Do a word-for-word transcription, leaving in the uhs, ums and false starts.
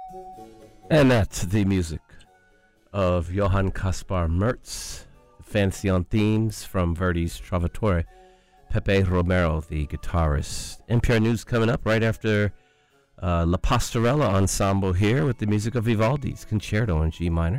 And that's the music of Johann Caspar Mertz, Fancy on Themes from Verdi's Trovatore. Pepe Romero, the guitarist. N P R News coming up right after uh, La Pastorella Ensemble here with the music of Vivaldi's Concerto in G minor.